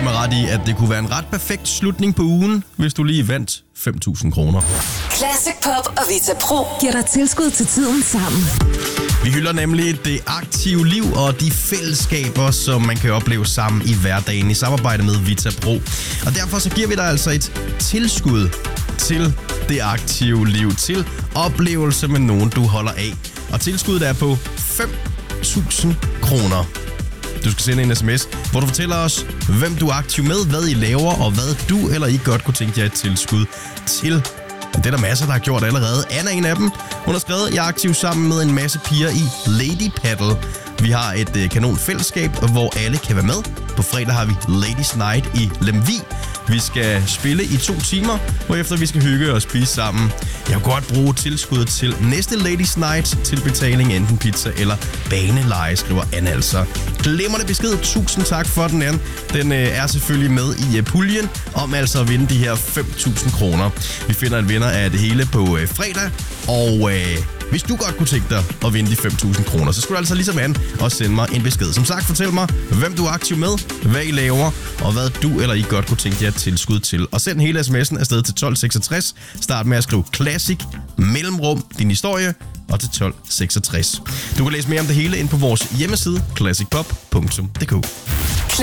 mig ret i, at det kunne være en ret perfekt slutning på ugen, hvis du lige vandt 5.000 kroner. Classic Pop og Vita Pro giver dig tilskud til tiden sammen. Vi hylder nemlig det aktive liv og de fællesskaber, som man kan opleve sammen i hverdagen i samarbejde med Vita Pro. Og derfor så giver vi dig altså et tilskud til det aktive liv, til oplevelse med nogen, du holder af. Og tilskuddet er på 5.000 kroner. Du skal sende en sms, hvor du fortæller os, hvem du er aktiv med, hvad I laver, og hvad du eller I godt kunne tænke jer et tilskud til. Det er der masser, der har gjort allerede. Anna er en af dem. Hun har skrevet, jeg er aktiv sammen med en masse piger i Lady Paddle. Vi har et kanon fællesskab, hvor alle kan være med. På fredag har vi Ladies Night i Lemvig. Vi skal spille i 2 timer, hvorefter vi skal hygge og spise sammen. Jeg vil godt bruge tilskud til næste Ladies Night til betaling af enten pizza eller baneleje, skriver Anna altså. Glimrende besked. Tusind tak for den, Anne. Den er selvfølgelig med i puljen om altså at vinde de her 5.000 kroner. Vi finder en vinder af det hele på fredag, og hvis du godt kunne tænke dig at vinde de 5.000 kroner, så skulle du altså ligesom Anne også sende mig en besked. Som sagt, fortæl mig, hvem du er aktiv med, hvad I laver, og hvad du eller I godt kunne tænke jer et tilskud til. Og send hele sms'en afsted til 1266. Start med at skrive Classic, mellemrum, din historie, og til 1266. Du kan læse mere om det hele ind på vores hjemmeside, classicpop.dk.